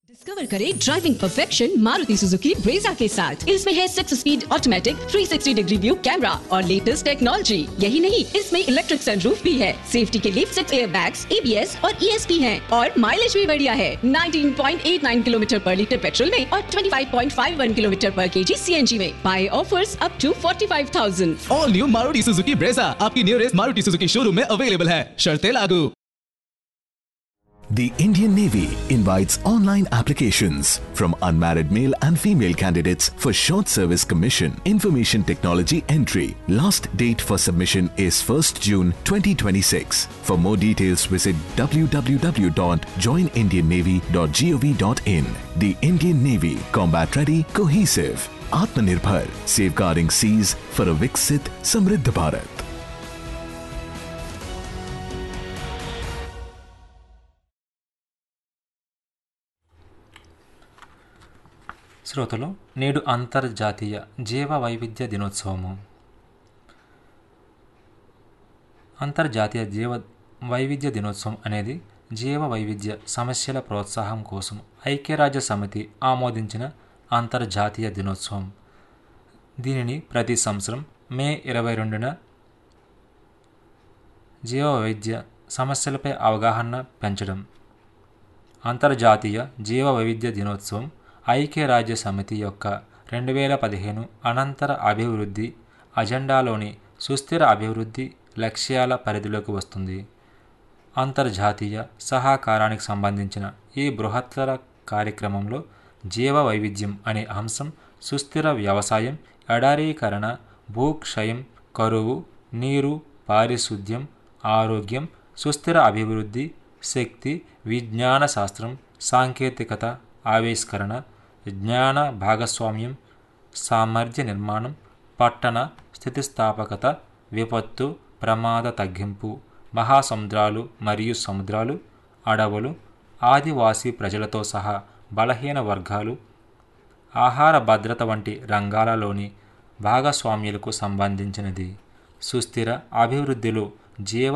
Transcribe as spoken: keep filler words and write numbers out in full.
Discover करें driving perfection Maruti Suzuki Brezza के साथ। इसमें है six speed automatic three sixty degree view camera और लेटेस्ट टेक्नोलॉजी। यही नहीं, इसमें इलेक्ट्रिक सनरूफ भी है। सेफ्टी के लिए सिक्स एयर बैग्स, एबीएस और ईएसपी हैं और माइलेज भी बढ़िया है nineteen point eight nine kilometre पर लीटर पेट्रोल में और twenty five point five one kilometre पर केजी सीएनजी में। Bye offers up to forty five thousand. All new Maruti Suzuki Brezza आपकी नियरेस्ट मारुति सुजुकी शोरूम में अवेलेबल है। शर्तें लागू। The Indian Navy invites online applications from unmarried male and female candidates for short service commission information technology entry. Last date for submission is first June twenty twenty-six. For more details visit w w w dot join indian navy dot gov dot in. The Indian Navy, combat ready, cohesive, Atmanirbhar, safeguarding seas for a Viksit Samriddh Bharat. శ్రోతలు, నేడు అంతర్జాతీయ జీవ వైవిధ్య దినోత్సవము. అంతర్జాతీయ జీవ వైవిధ్య దినోత్సవం అనేది జీవ వైవిధ్య సమస్యల ప్రోత్సాహం కోసం ఐక్యరాజ్య సమితి ఆమోదించిన అంతర్జాతీయ దినోత్సవం. దీనిని ప్రతి సంవత్సరం మే ఇరవై రెండున జీవ వైవిధ్య సమస్యలపై అవగాహన పెంచడం. అంతర్జాతీయ జీవ వైవిధ్య దినోత్సవం ఐక్యరాజ్య సమితి యొక్క రెండు వేల పదిహేను అనంతర అభివృద్ధి అజెండాలోని సుస్థిర అభివృద్ధి లక్ష్యాల పరిధిలోకి వస్తుంది. అంతర్జాతీయ సహకారానికి సంబంధించిన ఈ బృహత్తర కార్యక్రమంలో జీవ వైవిధ్యం అనే అంశం సుస్థిర వ్యవసాయం, ఎడారీకరణ, భూక్షయం, కరువు, నీరు, పారిశుద్ధ్యం, ఆరోగ్యం, సుస్థిర అభివృద్ధి, శక్తి, విజ్ఞాన శాస్త్రం, సాంకేతికత, ఆవిష్కరణ, జ్ఞాన భాగస్వామ్యం, సామర్థ్య నిర్మాణం, పట్టణ స్థితిస్థాపకత, విపత్తు ప్రమాద తగ్గింపు, మహాసముద్రాలు మరియు సముద్రాలు, అడవులు, ఆదివాసీ ప్రజలతో సహా బలహీన వర్గాలు, ఆహార భద్రత వంటి రంగాలలోని భాగస్వామ్యులకు సంబంధించినది. సుస్థిర అభివృద్ధిలో జీవ